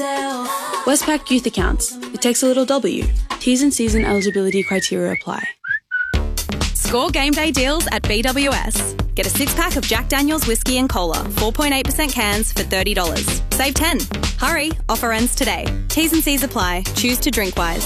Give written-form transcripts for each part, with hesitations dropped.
Westpac Youth Accounts. It takes a little W. T's and C's and eligibility criteria apply. Score game day deals at BWS. Get a 6-pack of Jack Daniel's Whiskey and Cola, 4.8% cans for $30. Save 10. Hurry, offer ends today. T's and C's apply. Choose to drink wise.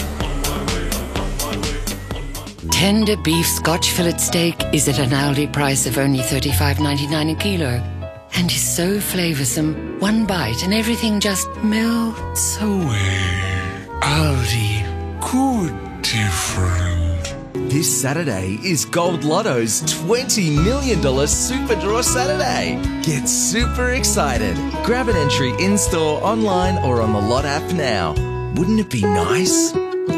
Tender beef Scotch fillet steak is at an Aldi price of only $35.99 a kilo. And is so flavoursome, one bite and everything just melts away. Aldi, good different. This Saturday is Gold Lotto's $20 million Super Draw Saturday. Get super excited. Grab an entry in-store, online or on the Lot app now. Wouldn't it be nice?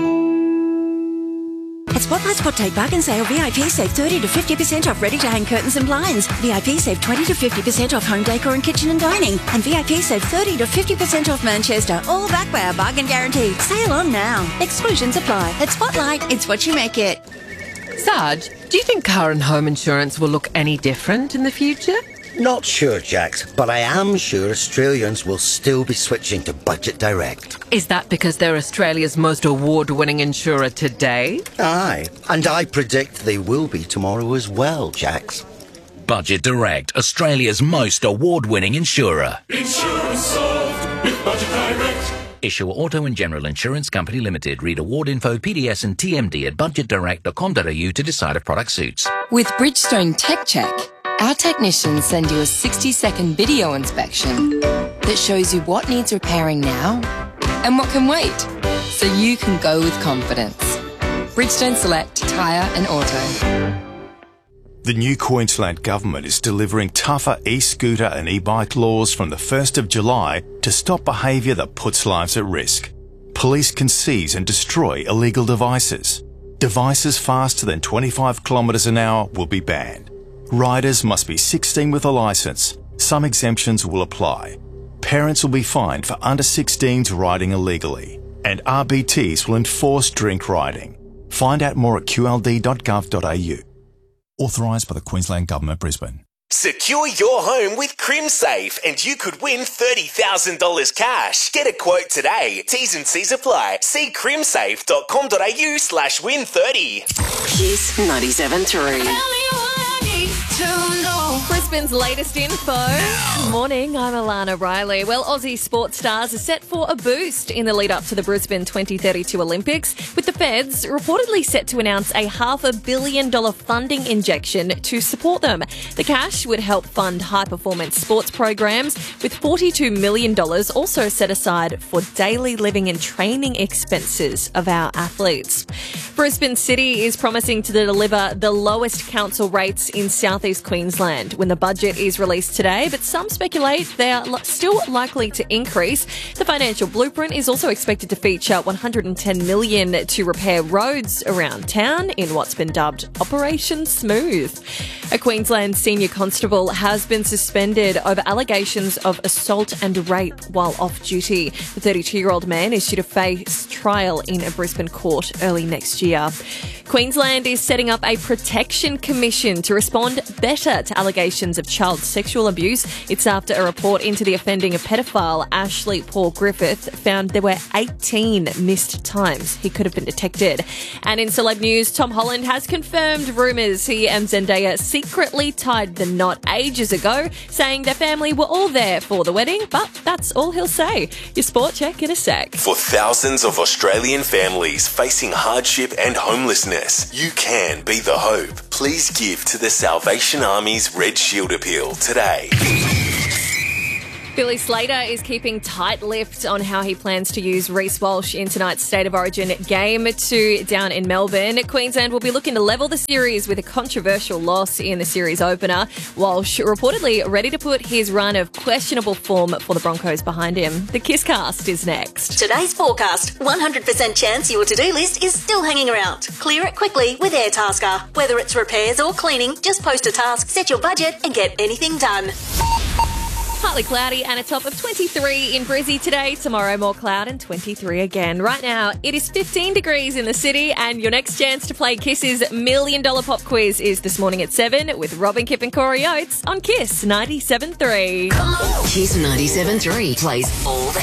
At Spotlight Spot Take Bargain Sale, VIP save 30 to 50% off ready-to-hang curtains and blinds. VIP save 20 to 50% off home decor and kitchen and dining. And VIP save 30 to 50% off Manchester, all backed by our bargain guarantee. Sale on now. Exclusions apply. At Spotlight, it's what you make it. Sarge, do you think car and home insurance will look any different in the future? Not sure, Jax, but I am sure Australians will still be switching to Budget Direct. Is that because they're Australia's most award-winning insurer today? Aye, and I predict they will be tomorrow as well, Jax. Budget Direct, Australia's most award-winning insurer. Insurance solved with Budget Direct. Issuer Auto and General Insurance Company Limited. Read award info, PDS and TMD at budgetdirect.com.au to decide if product suits. With Bridgestone Tech Check, our technicians send you a 60-second video inspection that shows you what needs repairing now and what can wait, so you can go with confidence. Bridgestone Select Tyre and Auto. The new Queensland Government is delivering tougher e-scooter and e-bike laws from the 1st of July to stop behaviour that puts lives at risk. Police can seize and destroy illegal devices. Devices faster than 25 kilometres an hour will be banned. Riders must be 16 with a licence. Some exemptions will apply. Parents will be fined for under 16s riding illegally. And RBTs will enforce drink riding. Find out more at qld.gov.au. Authorised by the Queensland Government, Brisbane. Secure your home with CrimSafe and you could win $30,000 cash. Get a quote today. T's and C's apply. See crimsafe.com.au/win30. Kiss 97.3. Brisbane's latest info. Good morning, I'm Alana Riley. Well, Aussie sports stars are set for a boost in the lead up to the Brisbane 2032 Olympics, with the Feds reportedly set to announce a $500 million funding injection to support them. The cash would help fund high-performance sports programs, with $42 million also set aside for daily living and training expenses of our athletes. Brisbane City is promising to deliver the lowest council rates in southeast Queensland when the budget is released today, but some speculate they are still likely to increase. The financial blueprint is also expected to feature $110 million to repair roads around town in what's been dubbed Operation Smooth. A Queensland senior constable has been suspended over allegations of assault and rape while off duty. The 32-year-old man is due to face trial in a Brisbane court early next year. Queensland is setting up a protection commission to respond better to allegations of child sexual abuse. It's after a report into the offending of pedophile Ashley Paul Griffith found there were 18 missed times he could have been detected. And in celeb news, Tom Holland has confirmed rumours he and Zendaya secretly tied the knot ages ago, saying their family were all there for the wedding, but that's all he'll say. Your sport check in a sec. For thousands of Australian families facing hardship and homelessness, you can be the hope. Please give to the Salvation Army's Red Shield appeal today. Billy Slater is keeping tight-lipped on how he plans to use Reece Walsh in tonight's State of Origin Game 2 down in Melbourne. Queensland will be looking to level the series with a controversial loss in the series opener. Walsh reportedly ready to put his run of questionable form for the Broncos behind him. The Kisscast is next. Today's forecast, 100% chance your to-do list is still hanging around. Clear it quickly with Airtasker. Whether it's repairs or cleaning, just post a task, set your budget and get anything done. Partly cloudy and a top of 23 in Brizzy today. Tomorrow, more cloud and 23 again. Right now, it is 15 degrees in the city, and your next chance to play Kiss's $1 Million Pop Quiz is this morning at 7 with Robin Kipp and Corey Oates on Kiss 97.3. Kiss 97.3 plays all the